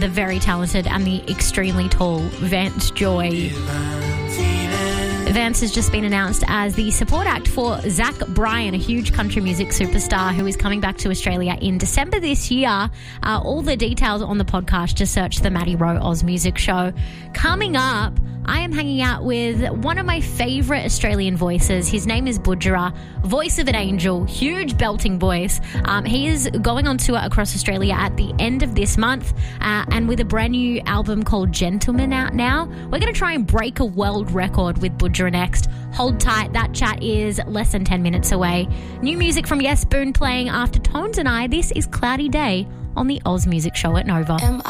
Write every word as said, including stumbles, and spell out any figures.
the very talented and the extremely tall Vance Joy. Vance has just been announced as the support act for Zach Bryan, a huge country music superstar who is coming back to Australia in December this year. Uh, all the details on the podcast, just search the Maddie Rowe Oz Music Show. Coming up, I am hanging out with one of my favourite Australian voices. His name is Budjerah, voice of an angel, huge belting voice. Um, he is going on tour across Australia at the end of this month, uh, and with a brand new album called Gentleman out now. We're going to try and break a world record with Budjerah next. Hold tight, that chat is less than ten minutes away. New music from Yes Boone playing after Tones and I. This is Cloudy Day on the Oz Music Show at Nova. Am